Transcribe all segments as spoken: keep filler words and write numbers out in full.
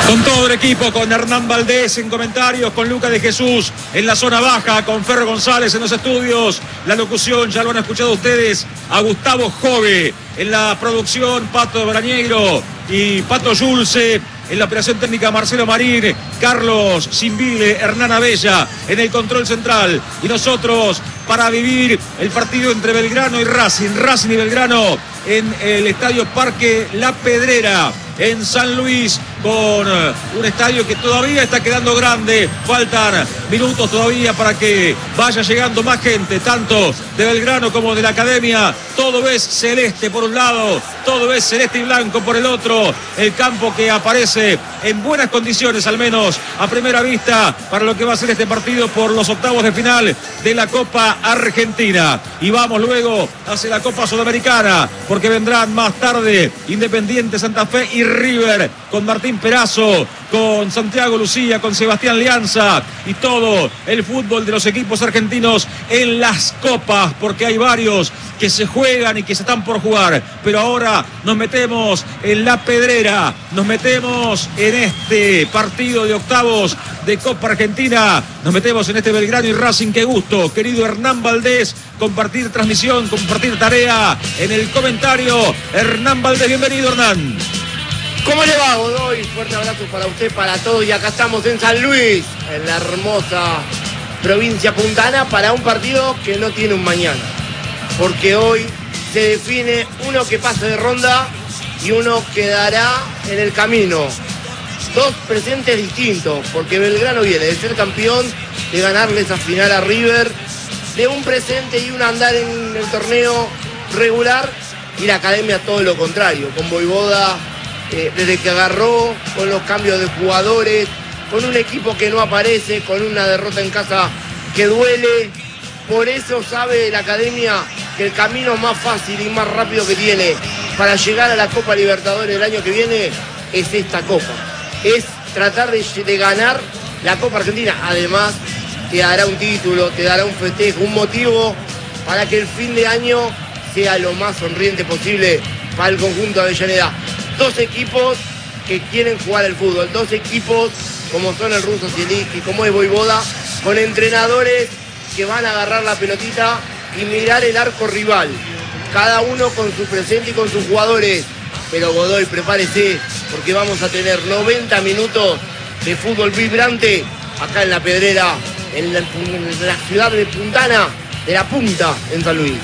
Con todo el equipo, con Hernán Valdés en comentarios, con Luca de Jesús en la zona baja, con Ferro González en los estudios. La locución, ya lo han escuchado ustedes, a Gustavo Jove en la producción, Pato Brañeiro y Pato Yulce. En la operación técnica, Marcelo Marín, Carlos Simbile, Hernán Abella en el control central. Y nosotros para vivir el partido entre Belgrano y Racing. Racing y Belgrano en el Estadio Parque La Pedrera en San Luis, con un estadio que todavía está quedando grande. Faltan minutos todavía para que vaya llegando más gente, tanto de Belgrano como de la Academia. Todo es celeste por un lado, todo es celeste y blanco por el otro. El campo que aparece en buenas condiciones, al menos a primera vista, para lo que va a ser este partido por los octavos de final de la Copa Argentina. Y vamos luego hacia la Copa Sudamericana, porque vendrán más tarde Independiente Santa Fe y River, con Martín Perazo, con Santiago Lucía, con Sebastián Lianza y todo el fútbol de los equipos argentinos en las copas, porque hay varios que se juegan y que se están por jugar. Pero ahora nos metemos en La Pedrera, nos metemos en este partido de octavos de Copa Argentina, nos metemos en este Belgrano y Racing. Qué gusto, querido Hernán Valdés, compartir transmisión, compartir tarea en el comentario. Hernán Valdés, bienvenido, Hernán. ¿Cómo le va, Godoy? Fuerte abrazo para usted, para todos. Y acá estamos en San Luis, en la hermosa provincia puntana, para un partido que no tiene un mañana. Porque hoy se define uno que pase de ronda y uno quedará en el camino. Dos presentes distintos, porque Belgrano viene de ser campeón, de ganarle esa final a River, de un presente y un andar en el torneo regular, y la Academia todo lo contrario, con Voivoda eh, desde que agarró, con los cambios de jugadores, con un equipo que no aparece, con una derrota en casa que duele. Por eso sabe la Academia que el camino más fácil y más rápido que tiene para llegar a la Copa Libertadores el año que viene es esta Copa. Es tratar de, de ganar la Copa Argentina. Además, te dará un título, te dará un festejo, un motivo para que el fin de año sea lo más sonriente posible para el conjunto de Avellaneda. Dos equipos que quieren jugar al fútbol, dos equipos como son el ruso Zielinski, como es Voivoda, con entrenadores que van a agarrar la pelotita y mirar el arco rival, cada uno con su presente y con sus jugadores. Pero Godoy, prepárese, porque vamos a tener noventa minutos de fútbol vibrante acá en La Pedrera, en la, en la ciudad de Puntana, de La Punta, en San Luis.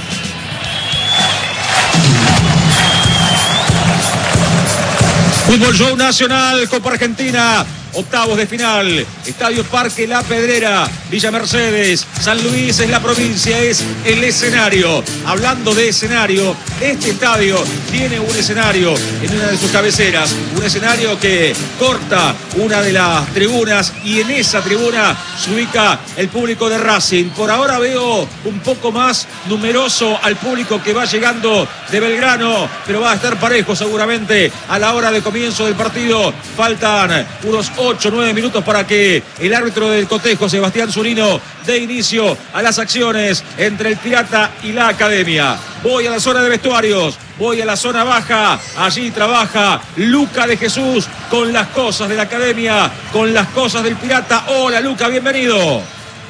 Fútbol Show Nacional, Copa Argentina, octavos de final, Estadio Parque La Pedrera, Villa Mercedes, San Luis es la provincia, es el escenario. Hablando de escenario, este estadio tiene un escenario en una de sus cabeceras, un escenario que corta una de las tribunas, y en esa tribuna se ubica el público de Racing. Por ahora veo un poco más numeroso al público que va llegando de Belgrano, pero va a estar parejo seguramente a la hora de comienzo del partido. Faltan unos ocho o nueve minutos para que el árbitro del cotejo, Sebastián Zurino, dé inicio a las acciones entre el Pirata y la Academia. Voy a la zona de vestuarios, voy a la zona baja, allí trabaja Luca de Jesús con las cosas de la Academia, con las cosas del Pirata. Hola Luca, bienvenido.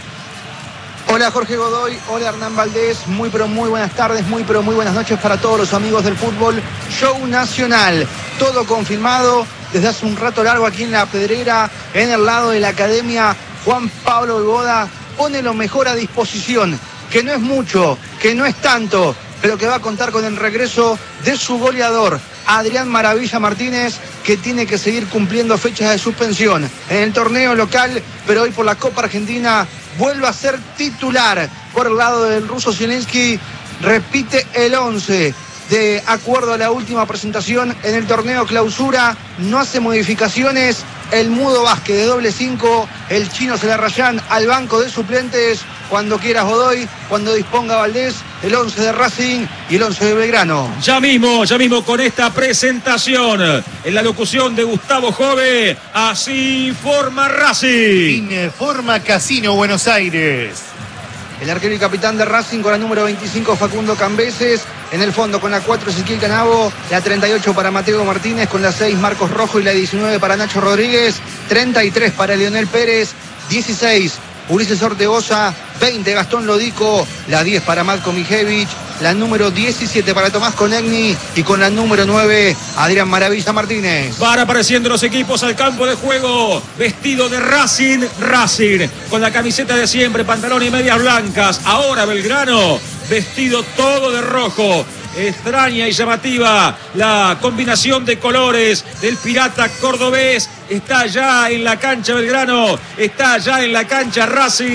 Hola Jorge Godoy, hola Hernán Valdés, muy pero muy buenas tardes, muy pero muy buenas noches para todos los amigos del fútbol Show Nacional. Todo confirmado desde hace un rato largo aquí en La Pedrera, en el lado de la Academia. Juan Pablo Voivoda pone lo mejor a disposición, que no es mucho, que no es tanto, pero que va a contar con el regreso de su goleador, Adrián Maravilla Martínez, que tiene que seguir cumpliendo fechas de suspensión en el torneo local, pero hoy por la Copa Argentina vuelve a ser titular por el lado del ruso Zielinski. Repite el once de acuerdo a la última presentación en el torneo clausura. No hace modificaciones el Mudo Vázquez de doble cinco, el chino Celarrayán al banco de suplentes. Cuando quieras Godoy, cuando disponga Valdés, el once de Racing y el once de Belgrano. Ya mismo, ya mismo con esta presentación, en la locución de Gustavo Jove, así forma Racing. Informa Casino Buenos Aires. El arquero y capitán de Racing con el número veinticinco, Facundo Cambeses. En el fondo con la cuatro Ezequiel Canavo, la treinta y ocho para Mateo Martínez, con la seis Marcos Rojo y la diecinueve para Nacho Rodríguez, treinta y tres para Leonel Pérez, dieciséis Ulises Ortegoza, veinte Gastón Lodico, la diez para Matko Mijevich, la número diecisiete para Tomás Conegni y con la número nueve Adrián Maravilla Martínez. Van apareciendo los equipos al campo de juego, vestido de Racing, Racing, con la camiseta de siempre, pantalón y medias blancas. Ahora Belgrano, vestido todo de rojo. Extraña y llamativa la combinación de colores del pirata cordobés. Está ya en la cancha Belgrano, está ya en la cancha Racing.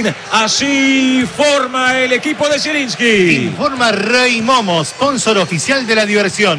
Así forma el equipo de Zielinski. Informa Rey Momo, sponsor oficial de la diversión.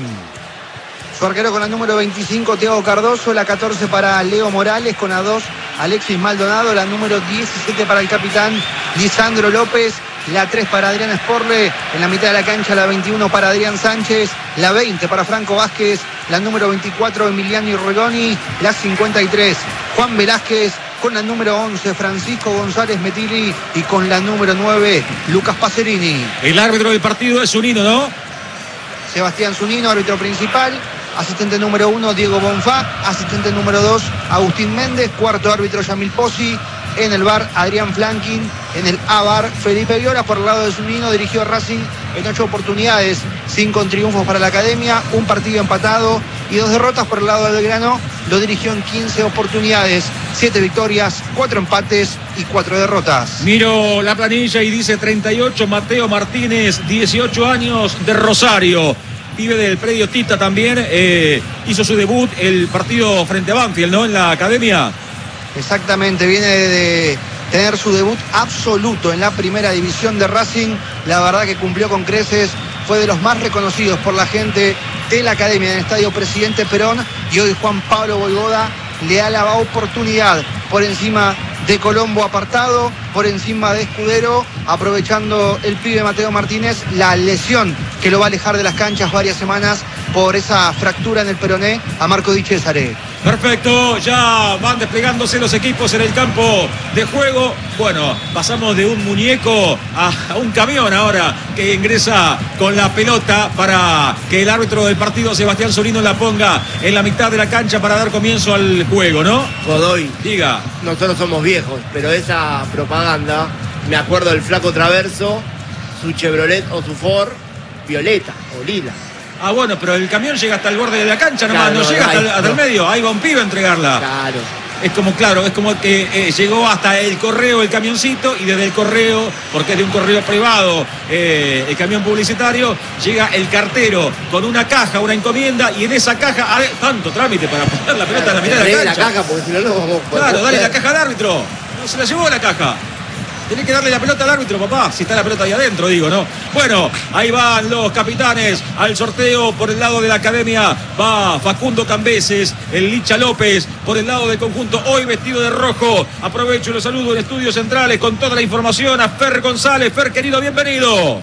Su arquero con la número veinticinco, Thiago Cardoso, la catorce para Leo Morales, con la dos Alexis Maldonado, la número diecisiete para el capitán Lisandro López, la tres para Adrián Sporle, en la mitad de la cancha la veintiuno para Adrián Sánchez, la veinte para Franco Vázquez, la número veinticuatro Emiliano Irregoni, la cincuenta y tres Juan Velázquez, con la número once Francisco González Metilli y con la número nueve Lucas Pacerini. El árbitro del partido es Zunino, ¿no? Sebastián Zunino, árbitro principal. Asistente número uno, Diego Bonfá. Asistente número dos, Agustín Méndez. Cuarto árbitro, Yamil Pozzi. En el V A R, Adrián Flankin. En el A V A R, Felipe Viola. Por el lado de Zunino, dirigió a Racing en ocho oportunidades. Cinco triunfos para la Academia. Un partido empatado y dos derrotas. Por el lado del Belgrano, lo dirigió en quince oportunidades. Siete victorias, cuatro empates y cuatro derrotas. Miro la planilla y dice treinta y ocho Mateo Martínez, dieciocho años, de Rosario. Vive del predio Tita también, eh, hizo su debut el partido frente a Banfield, ¿no? En la Academia. Exactamente, viene de tener su debut absoluto en la primera división de Racing. La verdad que cumplió con creces, fue de los más reconocidos por la gente de la Academia en el Estadio Presidente Perón, y hoy Juan Pablo Voivoda le da la oportunidad por encima de Colombo apartado, por encima de Escudero, aprovechando el pibe Mateo Martínez la lesión que lo va a alejar de las canchas varias semanas por esa fractura en el peroné a Marco Di Cesare. Perfecto, ya van desplegándose los equipos en el campo de juego. Bueno, pasamos de un muñeco a, a un camión ahora que ingresa con la pelota para que el árbitro del partido, Sebastián Zunino, la ponga en la mitad de la cancha para dar comienzo al juego, ¿no? Godoy, diga. Nosotros somos viejos, pero esa propaganda, me acuerdo del Flaco Traverso, su Chevrolet o su Ford, violeta o lila. Ah, bueno, pero el camión llega hasta el borde de la cancha nomás, Claro, no, no, llega hasta, ahí, el, hasta no. el medio, ahí va un pibe a entregarla. Claro. Es como, claro, es como que eh, llegó hasta el correo el camioncito, y desde el correo, porque es de un correo privado, eh, el camión publicitario, llega el cartero con una caja, una encomienda, y en esa caja, hay tanto trámite para poner la pelota Claro, en la mitad de la la cancha. caja, porque si no, no vamos a poder Claro, dale la hacer. caja al árbitro. No se la llevó la caja. Tenés que darle la pelota al árbitro, papá. Si está la pelota ahí adentro, digo, ¿no? Bueno, ahí van los capitanes al sorteo. Por el lado de la Academia va Facundo Cambeses, el Licha López. Por el lado del conjunto, hoy vestido de rojo. Aprovecho y los saludo en Estudios Centrales con toda la información a Fer González. Fer, querido, bienvenido.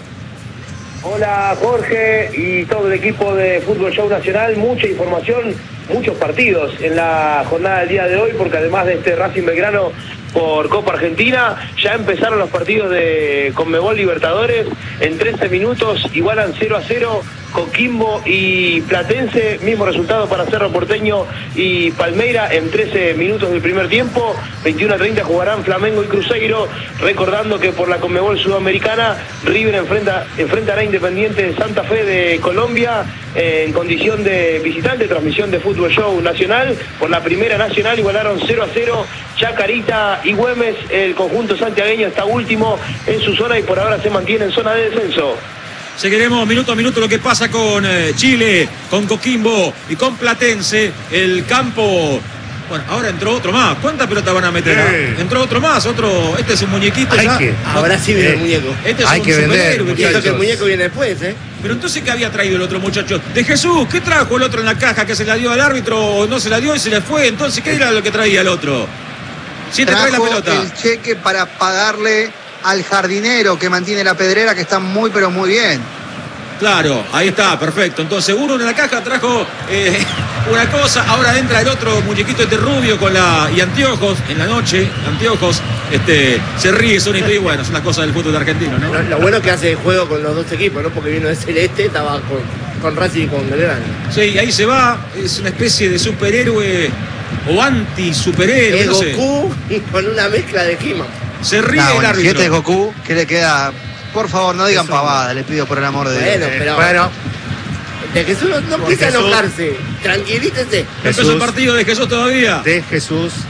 Hola Jorge y todo el equipo de Fútbol Show Nacional. Mucha información, muchos partidos en la jornada del día de hoy, porque además de este Racing Belgrano por Copa Argentina, ya empezaron los partidos de Conmebol Libertadores. En trece minutos igualan cero a cero Coquimbo y Platense, mismo resultado para Cerro Porteño y Palmeira en trece minutos del primer tiempo. veintiuno a treinta jugarán Flamengo y Cruzeiro, recordando que por la Conmebol Sudamericana River enfrenta, enfrentará a Independiente de Santa Fe de Colombia en condición de visitante. Transmisión de Fútbol Show Nacional. Por la Primera Nacional igualaron cero a cero Chacarita y Güemes. El conjunto santiagueño está último en su zona y por ahora se mantiene en zona de descenso. Seguiremos minuto a minuto lo que pasa con eh, Chile, con Coquimbo y con Platense. El campo... Bueno, ahora entró otro más. ¿Cuántas pelotas van a meter? Sí. Ah? Entró otro más, otro... Este es un muñequito Hay ya. que- Ahora sí viene Eh, el muñeco. Este es hay un que vender, superhéroe, Y que- eso que el muñeco viene después, ¿eh? Pero entonces, ¿qué había traído el otro muchacho? De Jesús, ¿qué trajo el otro en la caja? ¿Que se la dio al árbitro o no se la dio y se le fue? Entonces, ¿qué era lo que traía el otro? Si te trae la Trajo pelota. el cheque para pagarle al jardinero que mantiene la pedrera, que está muy pero muy bien. Claro, ahí está, perfecto. Entonces, uno en la caja trajo eh, una cosa, ahora entra el otro muñequito este rubio con la y anteojos en la noche, anteojos, este, se ríe, son y bueno, son las cosas del fútbol argentino, ¿no? Lo, lo bueno es que hace juego con los dos equipos, ¿no? Porque vino de Celeste, estaba con, con Racing y con Belgrano. Sí, ahí se va, es una especie de superhéroe o anti-superhéroe, Es no sé. Goku con una mezcla de He-Man. Se ríe Nah, el bueno, si árbitro. este es Goku, ¿qué le queda? Por favor, no digan Eso. pavada, le pido por el amor de Bueno, Dios. pero Bueno, de Jesús no, no Por empieza a Jesús. enojarse. Tranquilícese. ¿No empezó Jesús. el partido de Jesús todavía? de Jesús.